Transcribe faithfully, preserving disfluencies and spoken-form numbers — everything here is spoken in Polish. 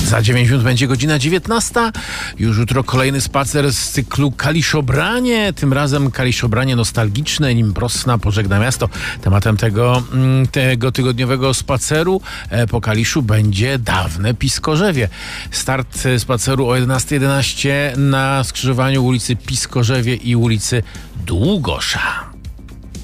Za dziewięć minut będzie godzina dziewiętnasta. Już jutro kolejny spacer z cyklu Kaliszobranie. Tym razem Kaliszobranie nostalgiczne, nim Prosna pożegna miasto. Tematem tego, tego tygodniowego spaceru po Kaliszu będzie dawne Piskorzewie. Start spaceru o jedenasta jedenaście na skrzyżowaniu ulicy Piskorzewie i ulicy Długosza.